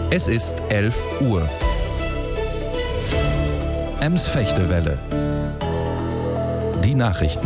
Es ist 11 Uhr. Ems-Fechtewelle. Die Nachrichten.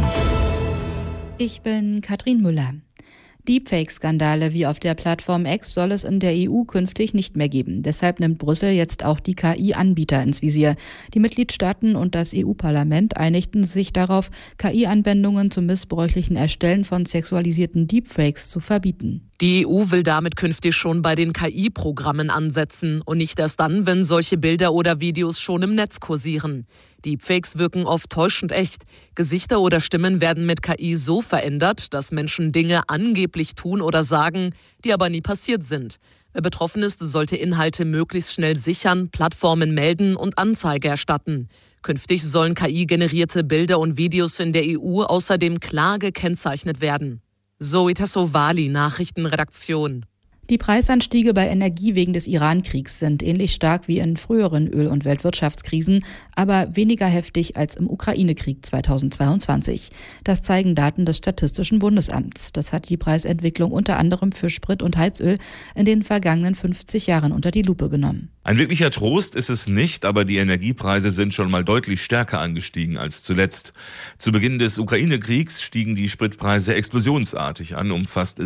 Ich bin Katrin Müller. Deepfake-Skandale wie auf der Plattform X soll es in der EU künftig nicht mehr geben. Deshalb nimmt Brüssel jetzt auch die KI-Anbieter ins Visier. Die Mitgliedstaaten und das EU-Parlament einigten sich darauf, KI-Anwendungen zum missbräuchlichen Erstellen von sexualisierten Deepfakes zu verbieten. Die EU will damit künftig schon bei den KI-Programmen ansetzen und nicht erst dann, wenn solche Bilder oder Videos schon im Netz kursieren. Deepfakes wirken oft täuschend echt. Gesichter oder Stimmen werden mit KI so verändert, dass Menschen Dinge angeblich tun oder sagen, die aber nie passiert sind. Wer betroffen ist, sollte Inhalte möglichst schnell sichern, Plattformen melden und Anzeige erstatten. Künftig sollen KI-generierte Bilder und Videos in der EU außerdem klar gekennzeichnet werden. Zoe Tassovali, Nachrichtenredaktion. Die Preisanstiege bei Energie wegen des Iran-Kriegs sind ähnlich stark wie in früheren Öl- und Weltwirtschaftskrisen, aber weniger heftig als im Ukraine-Krieg 2022. Das zeigen Daten des Statistischen Bundesamts. Das hat die Preisentwicklung unter anderem für Sprit und Heizöl in den vergangenen 50 Jahren unter die Lupe genommen. Ein wirklicher Trost ist es nicht, aber die Energiepreise sind schon mal deutlich stärker angestiegen als zuletzt. Zu Beginn des Ukraine-Kriegs stiegen die Spritpreise explosionsartig an, um fast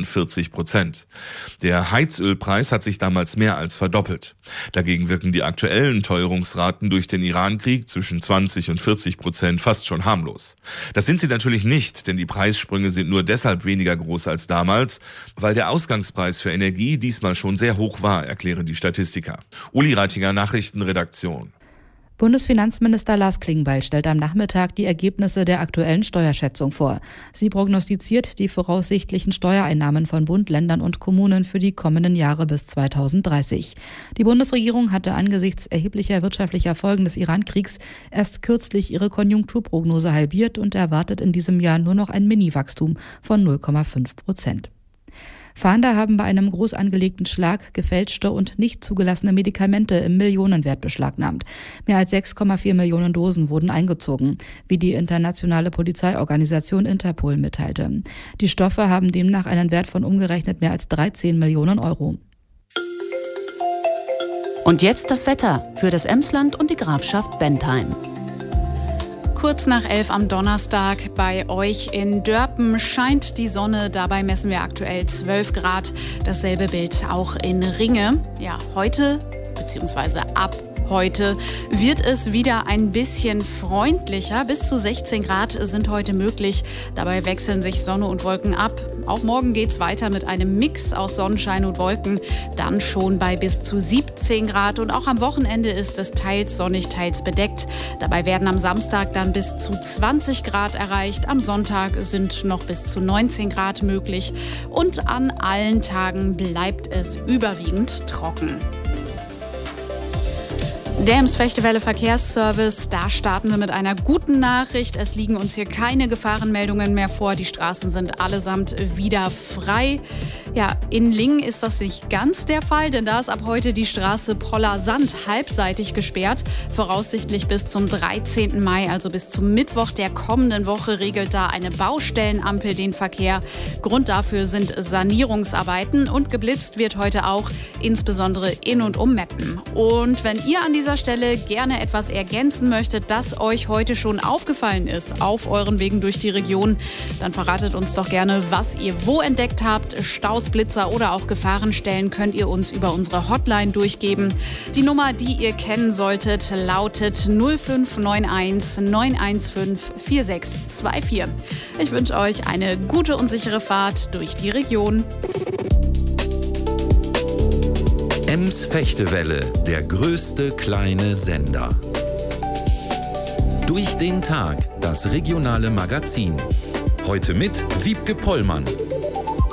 47%. Der Heizölpreis hat sich damals mehr als verdoppelt. Dagegen wirken die aktuellen Teuerungsraten durch den Iran-Krieg zwischen 20% und 40% fast schon harmlos. Das sind sie natürlich nicht, denn die Preissprünge sind nur deshalb weniger groß als damals, weil der Ausgangspreis für Energie diesmal schon sehr hoch war, erklären die Statistiker. Uli Reitinger, Nachrichtenredaktion. Bundesfinanzminister Lars Klingbeil stellt am Nachmittag die Ergebnisse der aktuellen Steuerschätzung vor. Sie prognostiziert die voraussichtlichen Steuereinnahmen von Bund, Ländern und Kommunen für die kommenden Jahre bis 2030. Die Bundesregierung hatte angesichts erheblicher wirtschaftlicher Folgen des Iran-Kriegs erst kürzlich ihre Konjunkturprognose halbiert und erwartet in diesem Jahr nur noch ein Mini-Wachstum von 0,5%. Fahnder haben bei einem groß angelegten Schlag gefälschte und nicht zugelassene Medikamente im Millionenwert beschlagnahmt. Mehr als 6,4 Millionen Dosen wurden eingezogen, wie die internationale Polizeiorganisation Interpol mitteilte. Die Stoffe haben demnach einen Wert von umgerechnet mehr als 13 Millionen Euro. Und jetzt das Wetter für das Emsland und die Grafschaft Bentheim. Kurz nach 11 am Donnerstag bei euch in Dörpen scheint die Sonne. Dabei messen wir aktuell 12 Grad. Dasselbe Bild auch in Ringe. Ja, heute bzw. ab heute wird es wieder ein bisschen freundlicher. Bis zu 16 Grad sind heute möglich. Dabei wechseln sich Sonne und Wolken ab. Auch morgen geht's weiter mit einem Mix aus Sonnenschein und Wolken. Dann schon bei bis zu 17 Grad. Und auch am Wochenende ist es teils sonnig, teils bedeckt. Dabei werden am Samstag dann bis zu 20 Grad erreicht. Am Sonntag sind noch bis zu 19 Grad möglich. Und an allen Tagen bleibt es überwiegend trocken. Der Ems-Fechtewelle Verkehrsservice, da starten wir mit einer guten Nachricht. Es liegen uns hier keine Gefahrenmeldungen mehr vor. Die Straßen sind allesamt wieder frei. Ja, in Lingen ist das nicht ganz der Fall, denn da ist ab heute die Straße Poller-Sand halbseitig gesperrt. Voraussichtlich bis zum 13. Mai, also bis zum Mittwoch der kommenden Woche, regelt da eine Baustellenampel den Verkehr. Grund dafür sind Sanierungsarbeiten und geblitzt wird heute auch, insbesondere in und um Meppen. Und wenn ihr an dieser Stelle gerne etwas ergänzen möchtet, das euch heute schon aufgefallen ist auf euren Wegen durch die Region, dann verratet uns doch gerne, was ihr wo entdeckt habt. Staus, Blitzer oder auch Gefahrenstellen könnt ihr uns über unsere Hotline durchgeben. Die Nummer, die ihr kennen solltet, lautet 0591 915 4624. Ich wünsche euch eine gute und sichere Fahrt durch die Region. Ems-Fechtewelle, der größte kleine Sender. Durch den Tag, das regionale Magazin. Heute mit Wiebke Pollmann.